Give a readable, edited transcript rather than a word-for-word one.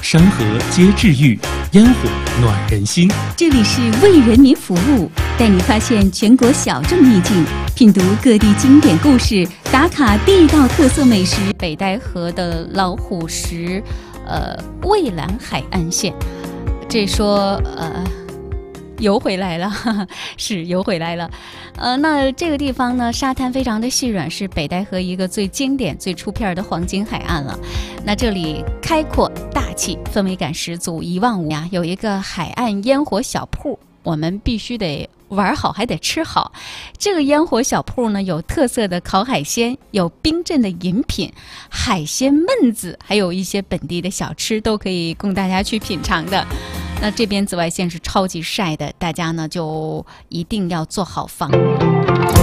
山河皆治愈，烟火暖人心。 这里是为人民服务，带你发现全国小众秘境，品读各地经典故事，打卡地道特色美食。北戴河的老虎石，蔚蓝海岸线，这说游回来了，是游回来了。那这个地方呢，沙滩非常的细软，是北戴河一个最经典、最出片的黄金海岸了。那这里开阔大气，氛围感十足，一望无呀。有一个海岸烟火小铺，我们必须得玩好，还得吃好。这个烟火小铺呢，有特色的烤海鲜，有冰镇的饮品，海鲜焖子，还有一些本地的小吃，都可以供大家去品尝的。那这边紫外线是超级晒的，大家呢就一定要做好防。